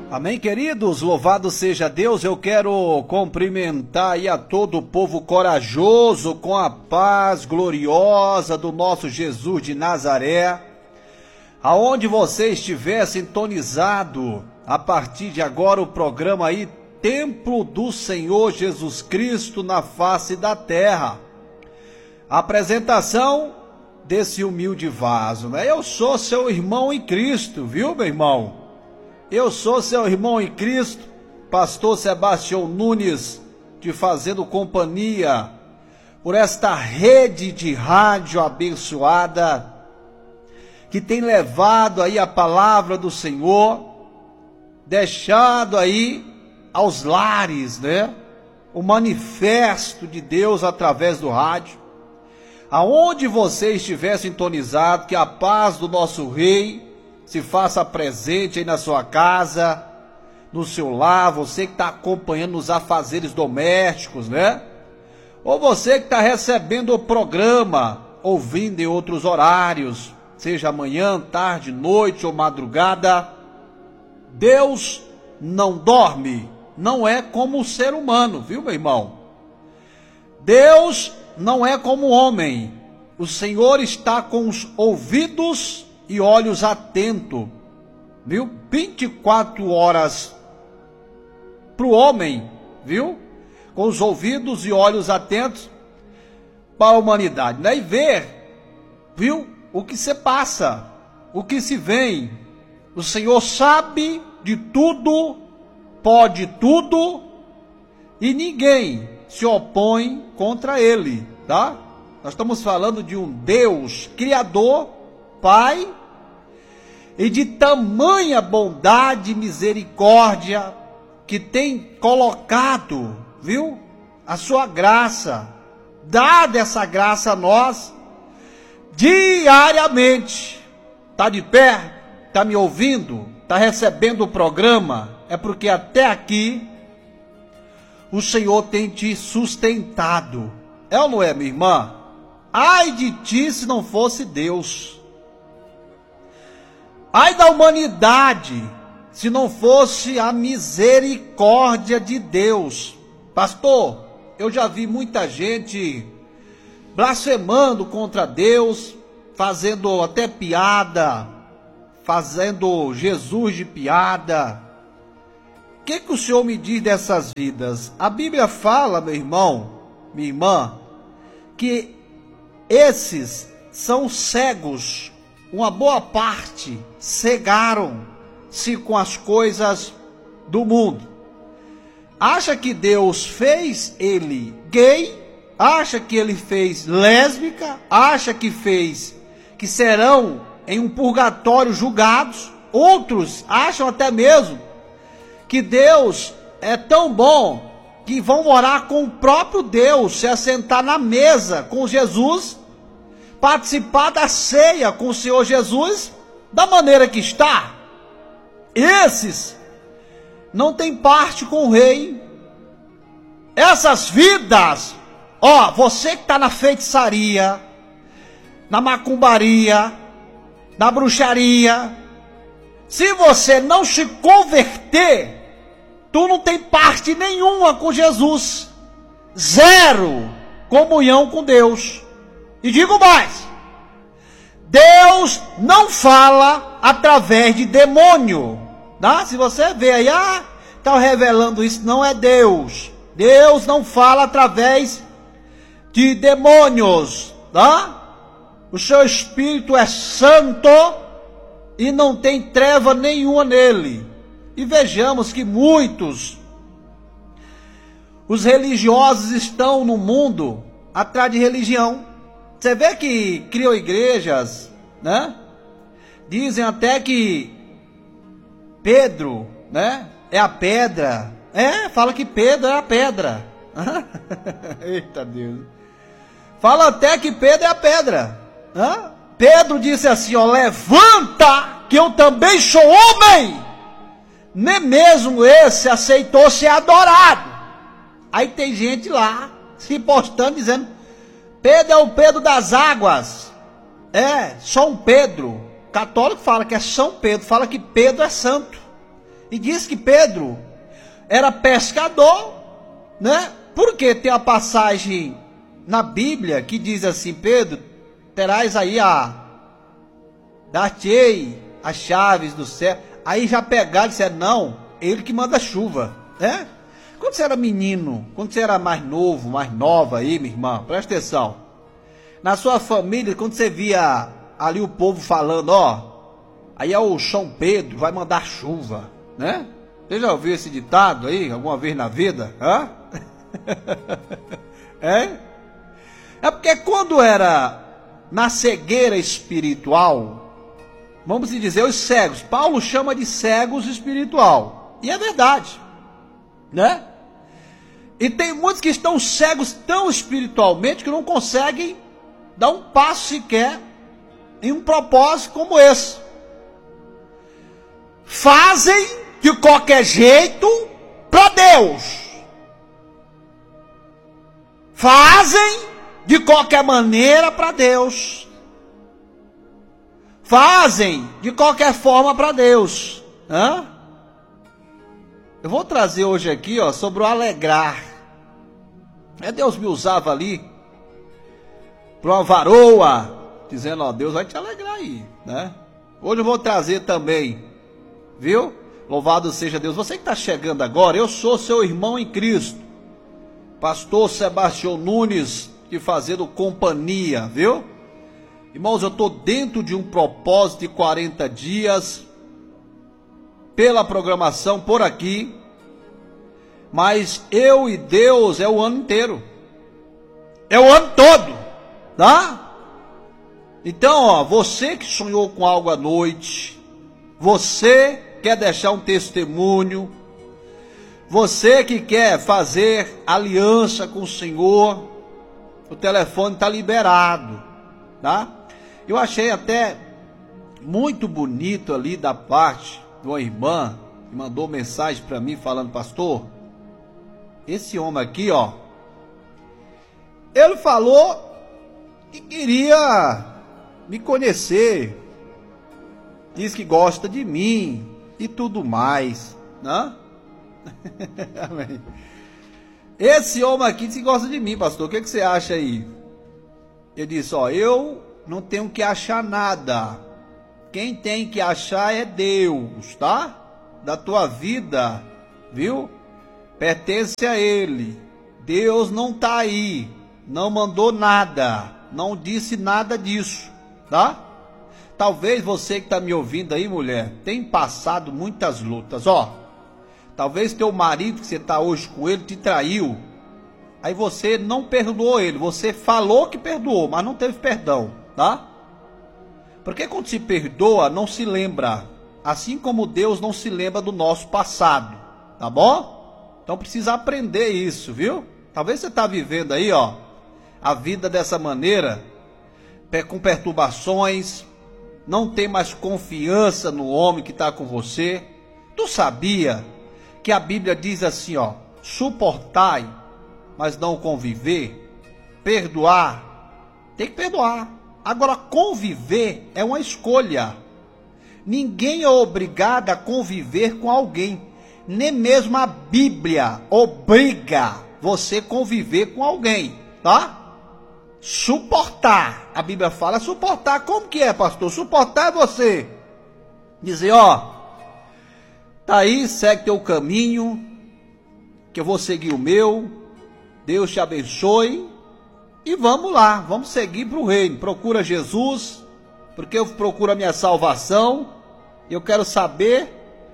Amém, queridos? Louvado seja Deus. Eu quero cumprimentar aí a todo o povo corajoso com a paz gloriosa do nosso Jesus de Nazaré. Aonde você estiver sintonizado, a partir de agora o programa aí, Templo do Senhor Jesus Cristo na face da terra. Apresentação desse humilde vaso, né? Eu sou seu irmão em Cristo, viu, meu irmão? Eu sou seu irmão em Cristo, pastor Sebastião Nunes, te fazendo companhia por esta rede de rádio abençoada, que tem levado aí a palavra do Senhor, deixado aí aos lares, né? O manifesto de Deus através do rádio. Aonde você estiver sintonizado, que a paz do nosso Rei se faça presente aí na sua casa, no seu lar, você que está acompanhando nos afazeres domésticos, né? Ou você que está recebendo o programa, ouvindo em outros horários, seja manhã, tarde, noite ou madrugada. Deus não dorme, não é como o ser humano, viu, meu irmão? Deus não é como o homem. O Senhor está com os ouvidos e olhos atentos, viu? 24 horas para o homem, viu? Com os ouvidos e olhos atentos para a humanidade, né? E ver, viu? O que se passa, o que se vem. O Senhor sabe de tudo, pode tudo, e ninguém se opõe contra Ele, tá? Nós estamos falando de um Deus Criador, Pai, e de tamanha bondade e misericórdia, que tem colocado, viu, a sua graça, dada essa graça a nós, diariamente. Está de pé? Está me ouvindo? Está recebendo o programa? É porque até aqui o Senhor tem te sustentado. É ou não é, minha irmã? Ai de ti se não fosse Deus. Ai da humanidade, se não fosse a misericórdia de Deus. Pastor, eu já vi muita gente blasfemando contra Deus, fazendo até piada, fazendo Jesus de piada. O que o Senhor me diz dessas vidas? A Bíblia fala, meu irmão, minha irmã, que esses são cegos. Uma boa parte cegaram-se com as coisas do mundo. Acha que Deus fez ele gay? Acha que ele fez lésbica? Acha que fez que serão em um purgatório julgados? Outros acham até mesmo que Deus é tão bom que vão morar com o próprio Deus, se assentar na mesa com Jesus, participar da ceia com o Senhor Jesus da maneira que está. Esses não têm parte com o Rei. Essas vidas, ó, você que está na feitiçaria, na macumbaria, na bruxaria, se você não se converter, tu não tem parte nenhuma com Jesus. Zero comunhão com Deus. E digo mais, Deus não fala através de demônio, tá? Se você vê aí, está revelando isso, não é Deus. Deus não fala através de demônios, tá? O seu Espírito é santo e não tem treva nenhuma nele. E vejamos que muitos, os religiosos estão no mundo atrás de religião. Você vê que criam igrejas, né? Dizem até que Pedro, né, é a pedra. Fala que Pedro é a pedra. Eita Deus. Fala até que Pedro é a pedra. Pedro disse assim, ó, levanta, que eu também sou homem. Nem mesmo esse aceitou ser adorado. Aí tem gente lá se postando dizendo, Pedro é o Pedro das águas. São Pedro. Católico fala que é São Pedro, fala que Pedro é santo. E diz que Pedro era pescador, né? Porque tem a passagem na Bíblia que diz assim: Pedro, terás aí dar-te-ei as chaves do céu. Aí já pegaram e disseram: não, ele que manda chuva, né? Quando você era menino, quando você era mais novo, mais nova aí, minha irmã, presta atenção. Na sua família, quando você via ali o povo falando, ó, aí é o São Pedro, vai mandar chuva, né? Você já ouviu esse ditado aí, alguma vez na vida? Hã? É porque quando era na cegueira espiritual, vamos dizer, os cegos, Paulo chama de cegos espiritual, e é verdade, né? E tem muitos que estão cegos tão espiritualmente que não conseguem dar um passo sequer em um propósito como esse. Fazem de qualquer jeito para Deus. Fazem de qualquer maneira para Deus. Fazem de qualquer forma para Deus. Hã? Eu vou trazer hoje aqui, ó, sobre o alegrar. Deus me usava ali para uma varoa, dizendo: ó, Deus vai te alegrar aí, né? Hoje eu vou trazer também, viu? Louvado seja Deus. Você que está chegando agora, eu sou seu irmão em Cristo, pastor Sebastião Nunes, te fazendo companhia, viu? Irmãos, eu estou dentro de um propósito de 40 dias, pela programação por aqui, mas eu e Deus é o ano inteiro, é o ano todo, tá? Então, ó, você que sonhou com algo à noite, você quer deixar um testemunho, você que quer fazer aliança com o Senhor, o telefone está liberado, tá? Eu achei até muito bonito ali da parte de uma irmã que mandou mensagem para mim falando: pastor, esse homem aqui, ó, ele falou que queria me conhecer, diz que gosta de mim e tudo mais, né? Amém. Esse homem aqui diz que gosta de mim, pastor, o que você acha aí? Ele disse: ó, eu não tenho que achar nada, quem tem que achar é Deus, tá? Da tua vida, viu? Pertence a Ele. Deus não está aí, não mandou nada, não disse nada disso, tá? Talvez você que está me ouvindo aí, mulher, tenha passado muitas lutas, ó. Talvez teu marido, que você está hoje com ele, te traiu. Aí você não perdoou ele, você falou que perdoou, mas não teve perdão, tá? Porque quando se perdoa, não se lembra, assim como Deus não se lembra do nosso passado, tá bom? Então precisa aprender isso, viu? Talvez você está vivendo aí, ó, a vida dessa maneira, com perturbações, não tem mais confiança no homem que está com você. Tu sabia que a Bíblia diz assim, ó: suportai, mas não conviver, perdoar, tem que perdoar. Agora, conviver é uma escolha. Ninguém é obrigado a conviver com alguém. Nem mesmo a Bíblia obriga você a conviver com alguém, tá? Suportar. A Bíblia fala suportar. Como que é, pastor? Suportar é você dizer: ó, tá aí, segue teu caminho, que eu vou seguir o meu. Deus te abençoe. E vamos lá, vamos seguir para o reino. Procura Jesus, porque eu procuro a minha salvação. Eu quero saber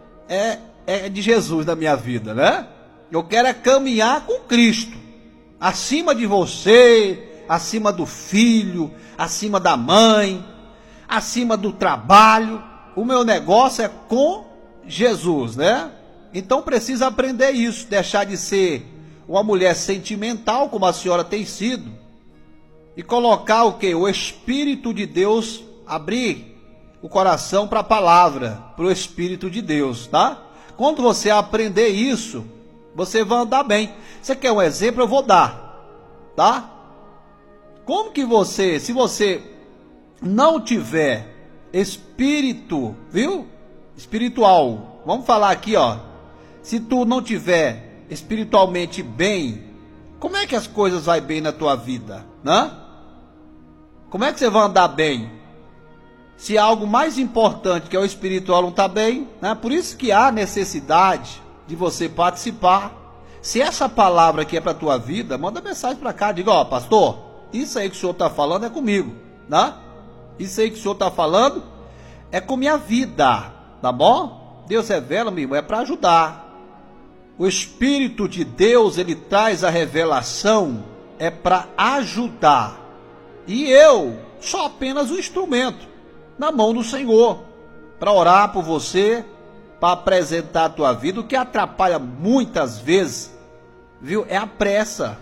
de Jesus na minha vida, né? Eu quero caminhar com Cristo, acima de você, acima do filho, acima da mãe, acima do trabalho. O meu negócio é com Jesus, né? Então precisa aprender isso, deixar de ser uma mulher sentimental, como a senhora tem sido, e colocar o quê? O Espírito de Deus, abrir o coração para a palavra, para o Espírito de Deus, tá? Quando você aprender isso, você vai andar bem. Você quer um exemplo? Eu vou dar, tá? Como que você, se você não tiver espírito, viu? Espiritual, vamos falar aqui, ó. Se tu não tiver espiritualmente bem, como é que as coisas vão bem na tua vida, né? Como é que você vai andar bem? Se algo mais importante, que é o espiritual, não está bem, né? Por isso que há necessidade de você participar. Se essa palavra aqui é para a tua vida, manda mensagem para cá, diga, ó, pastor, isso aí que o senhor está falando é comigo, né? Isso aí que o senhor está falando é com minha vida, tá bom? Deus revela, meu irmão, é para ajudar. O Espírito de Deus, ele traz a revelação, é para ajudar. E eu sou apenas um instrumento na mão do Senhor, para orar por você, para apresentar a tua vida. O que atrapalha muitas vezes, viu, é a pressa.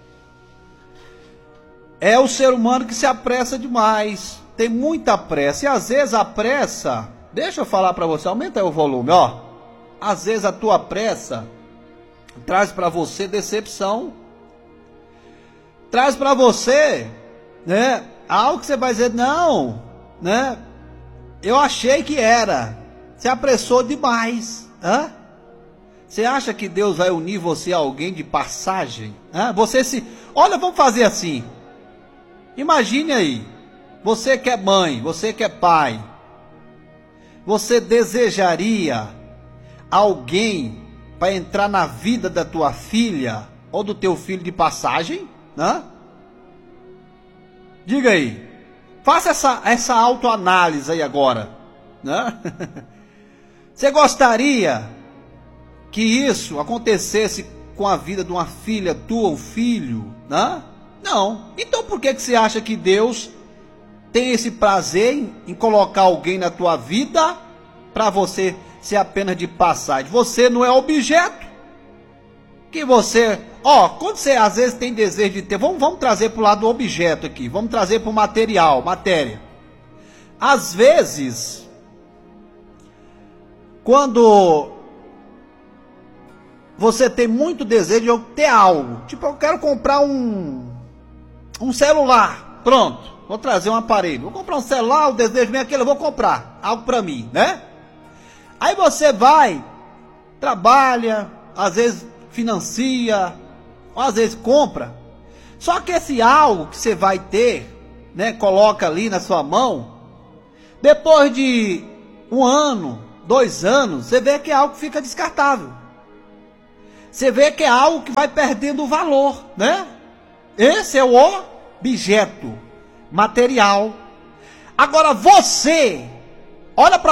É o ser humano que se apressa demais, tem muita pressa, e às vezes a pressa, deixa eu falar para você, aumenta aí o volume, ó. Às vezes a tua pressa traz para você decepção, traz para você, né, algo que você vai dizer, não, né, eu achei que era, você apressou demais, hã? Você acha que Deus vai unir você a alguém de passagem? Hã? Olha, vamos fazer assim, imagine aí, você que é mãe, você que é pai, você desejaria alguém para entrar na vida da tua filha ou do teu filho de passagem, né? Diga aí, faça essa autoanálise aí agora, né? Você gostaria que isso acontecesse com a vida de uma filha tua, um filho, né? Não. Então por que você acha que Deus tem esse prazer em colocar alguém na tua vida para você ser apenas de passagem? Você não é objeto que você, ó, quando você às vezes tem desejo de ter, vamos trazer para o lado do objeto aqui, vamos trazer para o material, matéria. Às vezes, quando você tem muito desejo de ter algo, tipo, eu quero comprar um celular, pronto, vou trazer um aparelho, vou comprar um celular, o desejo vem aquele, eu vou comprar algo para mim, né? Aí você vai, trabalha, às vezes financia, ou às vezes compra. Só que esse algo que você vai ter, né, coloca ali na sua mão, depois de 1 ano, 2 anos, você vê que é algo que fica descartável. Você vê que é algo que vai perdendo o valor, né? Esse é o objeto material. Agora você, olha para